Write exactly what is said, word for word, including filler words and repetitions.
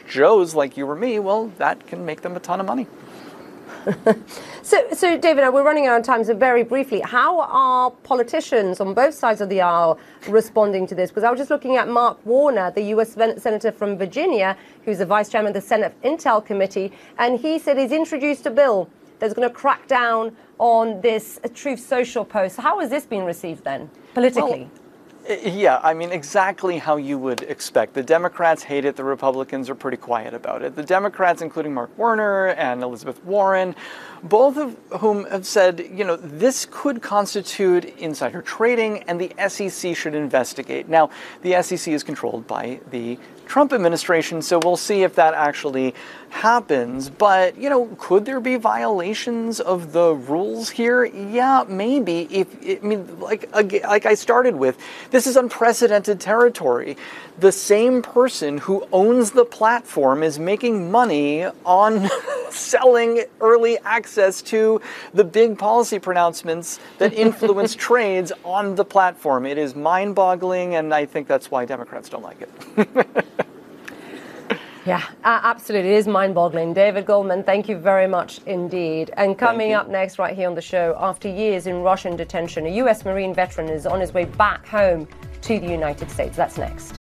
Joes like you or me, well, that can make them a ton of money. so, so David, we're running out of time, so very briefly, how are politicians on both sides of the aisle responding to this? Because I was just looking at Mark Warner, the U S Senator from Virginia, who's the vice chairman of the Senate Intel Committee, and he said he's introduced a bill that's going to crack down on this Truth Social post. So how has this been received then, politically? Well, yeah, I mean, exactly how you would expect. The Democrats hate it. The Republicans are pretty quiet about it. The Democrats, including Mark Warner and Elizabeth Warren, both of whom have said, you know, this could constitute insider trading and the S E C should investigate. Now, the S E C is controlled by the Trump administration, so we'll see if that actually happens. But, you know, could there be violations of the rules here? Yeah, maybe. If I mean, like, like I started with, this is unprecedented territory. The same person who owns the platform is making money on selling early access to the big policy pronouncements that influence trades on the platform. It is mind-boggling, and I think that's why Democrats don't like it. Yeah, uh, absolutely. It is mind-boggling. David Goldman, thank you very much indeed. And coming up next right here on the show, after years in Russian detention, a U S Marine veteran is on his way back home to the United States. That's next.